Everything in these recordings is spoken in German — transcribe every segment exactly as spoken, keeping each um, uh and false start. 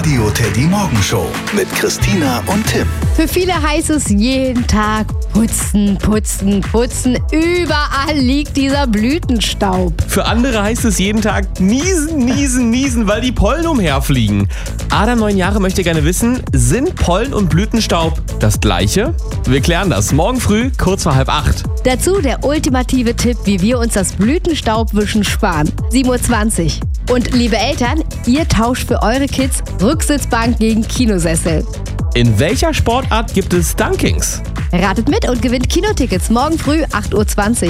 Radio Teddy Morgenshow mit Christina und Tim. Für viele heißt es jeden Tag putzen, putzen, putzen. Überall liegt dieser Blütenstaub. Für andere heißt es jeden Tag niesen, niesen, niesen, weil die Pollen umherfliegen. Adam, neun Jahre, möchte gerne wissen, sind Pollen und Blütenstaub das Gleiche? Wir klären das morgen früh, kurz vor halb acht. Dazu der ultimative Tipp, wie wir uns das Blütenstaubwischen sparen. sieben Uhr zwanzig. Und liebe Eltern, ihr tauscht für eure Kids Rücksitzbank gegen Kinosessel. In welcher Sportart gibt es Dunkings? Ratet mit und gewinnt Kinotickets morgen früh acht Uhr zwanzig.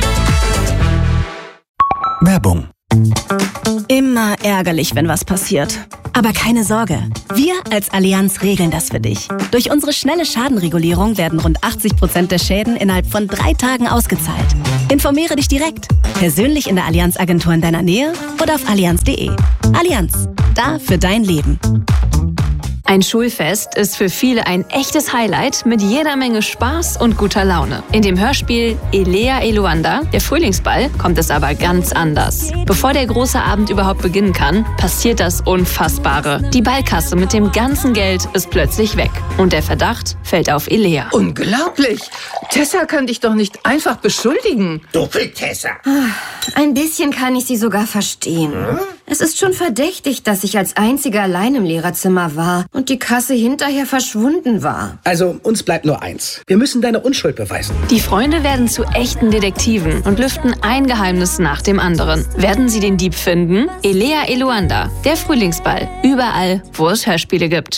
Werbung. Immer ärgerlich, wenn was passiert. Aber keine Sorge, wir als Allianz regeln das für dich. Durch unsere schnelle Schadenregulierung werden rund achtzig Prozent der Schäden innerhalb von drei Tagen ausgezahlt. Informiere dich direkt, persönlich in der Allianz-Agentur in deiner Nähe oder auf allianz punkt de. Allianz, da für dein Leben. Ein Schulfest ist für viele ein echtes Highlight mit jeder Menge Spaß und guter Laune. In dem Hörspiel Elea Eluanda, der Frühlingsball, kommt es aber ganz anders. Bevor der große Abend überhaupt beginnen kann, passiert das Unfassbare. Die Ballkasse mit dem ganzen Geld ist plötzlich weg und der Verdacht fällt auf Elea. Unglaublich! Tessa kann dich doch nicht einfach beschuldigen. Doppel-Tessa. Ein bisschen kann ich sie sogar verstehen. Hm? Es ist schon verdächtig, dass ich als Einzige allein im Lehrerzimmer war und die Kasse hinterher verschwunden war. Also, uns bleibt nur eins. Wir müssen deine Unschuld beweisen. Die Freunde werden zu echten Detektiven und lüften ein Geheimnis nach dem anderen. Werden sie den Dieb finden? Elea Eluanda, der Frühlingsball. Überall, wo es Hörspiele gibt.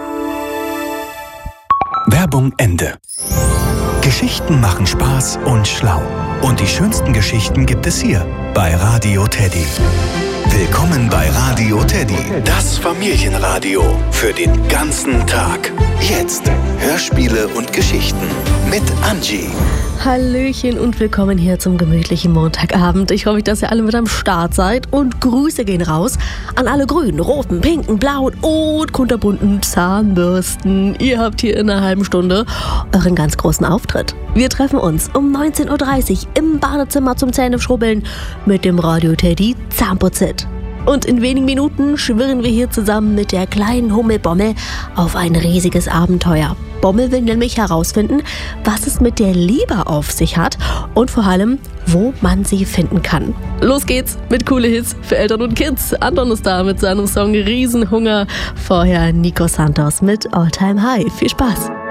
Werbung Ende. Geschichten machen Spaß und schlau. Und die schönsten Geschichten gibt es hier bei Radio Teddy. Willkommen bei Radio Teddy, das Familienradio für den ganzen Tag. Jetzt Hörspiele und Geschichten mit Angie. Hallöchen und willkommen hier zum gemütlichen Montagabend. Ich freue mich, dass ihr alle mit am Start seid und Grüße gehen raus an alle grünen, roten, pinken, blauen und kunterbunten Zahnbürsten. Ihr habt hier in einer halben Stunde euren ganz großen Auftritt. Wir treffen uns um neunzehn Uhr dreißig im Badezimmer zum Zähneschrubbeln mit dem Radio Teddy Zahnputz-Hit. Und in wenigen Minuten schwirren wir hier zusammen mit der kleinen Hummel Bommel auf ein riesiges Abenteuer. Bommel will nämlich herausfinden, was es mit der Liebe auf sich hat und vor allem, wo man sie finden kann. Los geht's mit coole Hits für Eltern und Kids. Anton ist da mit seinem Song Riesenhunger. Vorher Nico Santos mit All Time High. Viel Spaß!